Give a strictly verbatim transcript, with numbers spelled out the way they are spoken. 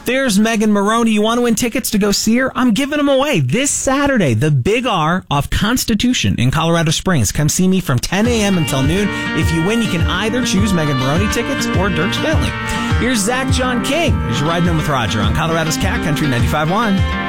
There's Megan Maroney. You want to win tickets to go see her? I'm giving them away this Saturday. The Big R off Constitution in Colorado Springs. Come see me from ten a.m. until noon. If you win, you can either choose Megan Maroney tickets or Dirk Bentley. Here's Zach John King as you're riding home with Roger on Colorado's Cat Country ninety-five point one.